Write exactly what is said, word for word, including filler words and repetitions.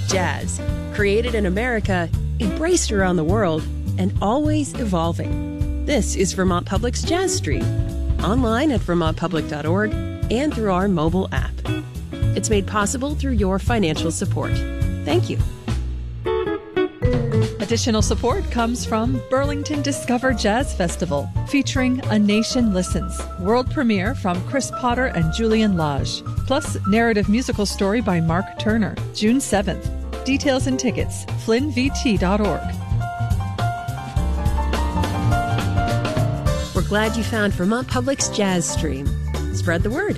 jazz, created in America, embraced around the world, and always evolving. This is Vermont Public's Jazz Stream, online at vermont public dot org and through our mobile app. It's made possible through your financial support. Thank you. Additional support comes from Burlington Discover Jazz Festival, featuring A Nation Listens, world premiere from Chris Potter and Julian Lage, plus narrative musical story by Mark Turner, June seventh. Details and tickets, flynn v t dot org. We're glad you found Vermont Public's Jazz Stream. Spread the word.